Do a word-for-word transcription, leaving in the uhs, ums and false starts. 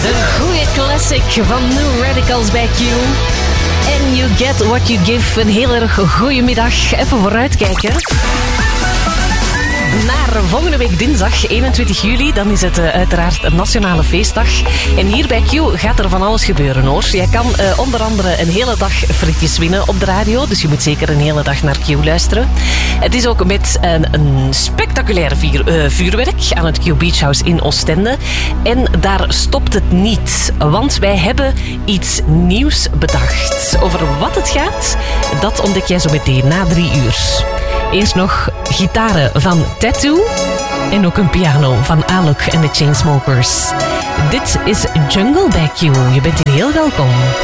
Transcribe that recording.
De goede classic van New Radicals bij Q. And you get what you give. Een heel erg goede middag. Even vooruitkijken naar volgende week dinsdag, eenentwintig juli. Dan is het uh, uiteraard een nationale feestdag. En hier bij Q gaat er van alles gebeuren, hoor. Jij kan uh, onder andere een hele dag frietjes winnen op de radio. Dus je moet zeker een hele dag naar Q luisteren. Het is ook met een, een spectaculair vier, uh, vuurwerk aan het Q Beach House in Oostende. En daar stopt het niet. Want wij hebben iets nieuws bedacht. Over wat het gaat, dat ontdek jij zo meteen na drie uur. Eerst nog gitaren van Tattoo en ook een piano van Alok en de Chainsmokers. Dit is Jungle bij Q. Je bent hier heel welkom.